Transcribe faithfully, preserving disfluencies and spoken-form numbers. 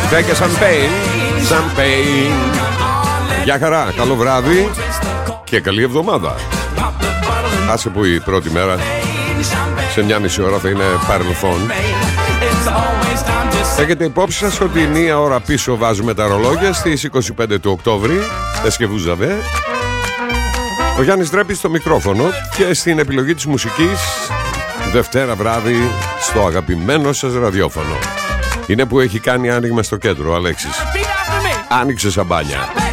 και Champagne. Champagne. Γεια χαρά, καλό βράδυ και καλή εβδομάδα. Άσε που η πρώτη μέρα σε μια μισή ώρα θα είναι παρελθόν. Έχετε υπόψη σας ότι μία ώρα πίσω βάζουμε τα ρολόγια στις είκοσι πέντε του Οκτώβρη, Εσκεβούζαβε. Ο Γιάννης Ντρέπης στο μικρόφωνο και στην επιλογή της μουσικής Δευτέρα βράδυ στο αγαπημένο σας ραδιόφωνο. Είναι που έχει κάνει άνοιγμα στο κέντρο, ο Αλέξης. Άνοιξε σαμπάνια.